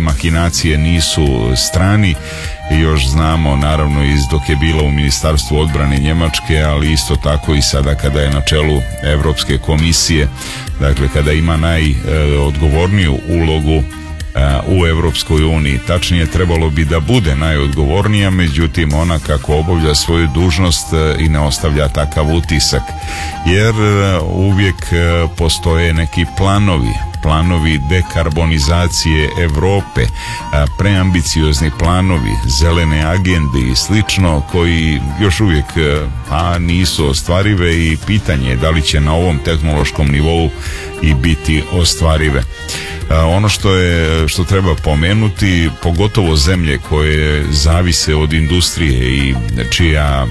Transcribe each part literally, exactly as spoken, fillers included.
mahinacije nisu strani. Još znamo naravno iz dok je bila u Ministarstvu odbrane Njemačke, ali isto tako i sada kada je na čelu Europske komisije, dakle kada ima najodgovorniju ulogu u Europskoj uniji. Tačnije, trebalo bi da bude najodgovornija, međutim ona kako obavlja svoju dužnost i ne ostavlja takav utisak, jer uvijek postoje neki planovi planovi dekarbonizacije Europe, preambiciozni planovi, zelene agende i slično, koji još uvijek a, nisu ostvarive i pitanje je da li će na ovom tehnološkom nivou i biti ostvarive. Ono što je što treba pomenuti, pogotovo zemlje koje zavise od industrije i čija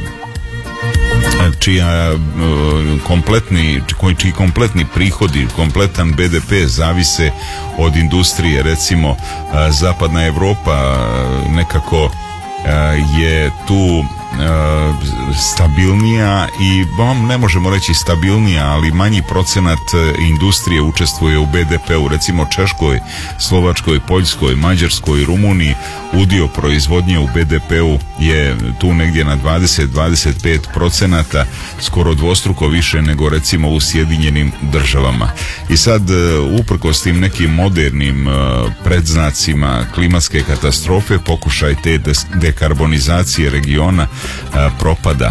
čija kompletni, čiji kompletni prihodi, kompletan be de pe zavise od industrije, recimo zapadna Europa nekako je tu stabilnija i bom, ne možemo reći stabilnija, ali manji procenat industrije učestvuje u be de pe-u. Recimo Češkoj, Slovačkoj, Poljskoj, Mađarskoj, Rumuniji udio proizvodnje u be de pe-u je tu negdje na dvadeset do dvadeset pet procenata, skoro dvostruko više nego recimo u Sjedinjenim državama. I sad uprkos tim nekim modernim predznacima klimatske katastrofe, pokušaj te dekarbonizacije regiona propada.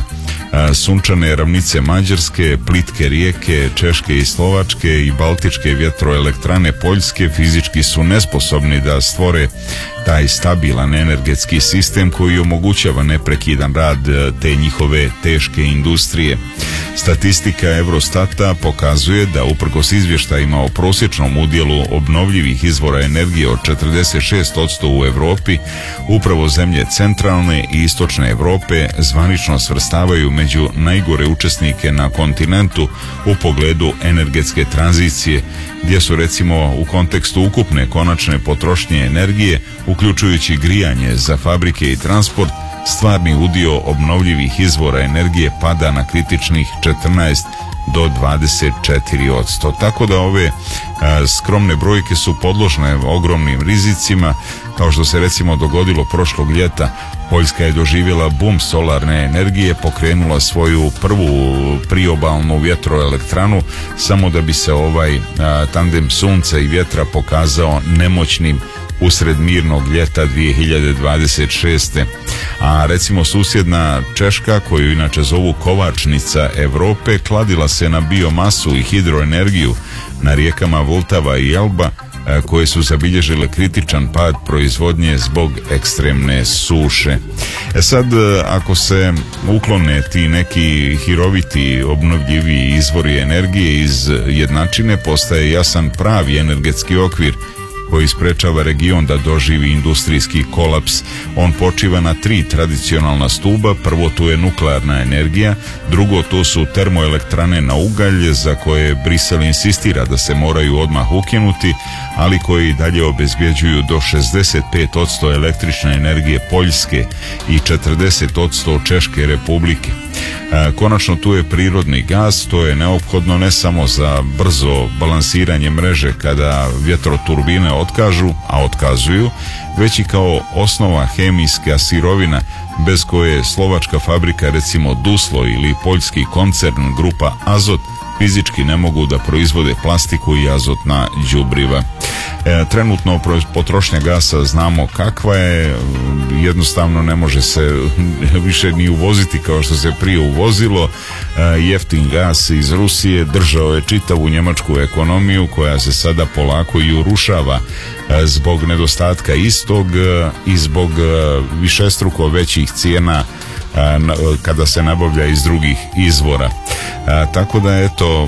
Sunčane ravnice Mađarske, plitke rijeke Češke i Slovačke i baltičke vjetroelektrane Poljske fizički su nesposobni da stvore taj stabilan energetski sistem koji omogućava neprekidan rad te njihove teške industrije. Statistika Eurostata pokazuje da uprkos izvještajima o prosječnom udjelu obnovljivih izvora energije od četrdeset šest posto u Europi, upravo zemlje centralne i istočne Europe zvanično svrstavaju među najgore učesnike na kontinentu u pogledu energetske tranzicije, gdje su recimo u kontekstu ukupne konačne potrošnje energije, uključujući grijanje za fabrike i transport, stvarni udio obnovljivih izvora energije pada na kritičnih četrnaest do dvadeset četiri posto. Tako da ove a, skromne brojke su podložne ogromnim rizicima, kao što se recimo dogodilo prošlog ljeta. Poljska je doživjela bum solarne energije, pokrenula svoju prvu priobalnu vjetroelektranu, samo da bi se ovaj a, tandem sunca i vjetra pokazao nemoćnim usred mirnog ljeta dvije hiljade dvadeset šeste. A recimo susjedna Češka, koju inače zovu kovačnica Europe, kladila se na biomasu i hidroenergiju na rijekama Vltava i Elba, koje su zabilježile kritičan pad proizvodnje zbog ekstremne suše. E sad, ako se uklone ti neki hiroviti obnovljivi izvori energije iz jednačine, postaje jasan pravi energetski okvir koji sprečava region da doživi industrijski kolaps. On počiva na tri tradicionalna stuba. Prvo, tu je nuklearna energija, drugo, to su termoelektrane na ugalj, za koje Brisel insistira da se moraju odmah ukinuti, ali koji dalje obezbjeđuju do šezdeset pet posto električne energije Poljske i četrdeset posto Češke republike. Konačno, tu je prirodni gas. To je neophodno ne samo za brzo balansiranje mreže kada vjetroturbine otkažu, a otkazuju, već i kao osnova hemijska sirovina bez koje slovačka fabrika recimo Duslo ili poljski koncern grupa Azot fizički ne mogu da proizvode plastiku i azotna đubriva. E, trenutno potrošnja gasa znamo kakva je, jednostavno ne može se više ni uvoziti kao što se prije uvozilo. E, jeftin gas iz Rusije držao je čitavu njemačku ekonomiju, koja se sada polako i urušava e, zbog nedostatka istog e, i zbog e, višestruko većih cijena e, kada se nabavlja iz drugih izvora. E, tako da eto,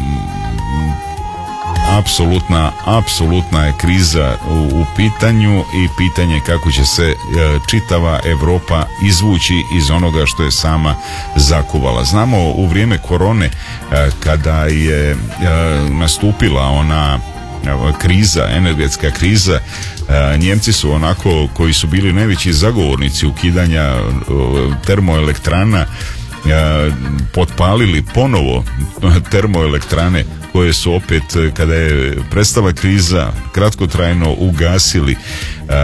apsolutna, apsolutna je kriza u, u pitanju i pitanje kako će se e, čitava Europa izvući iz onoga što je sama zakuvala. Znamo u vrijeme korone e, kada je e, nastupila ona kriza, energetska kriza, e, Njemci su onako, koji su bili najveći zagovornici ukidanja termoelektrana, potpalili ponovo termoelektrane koje su opet, kada je prestala kriza, kratkotrajno ugasili.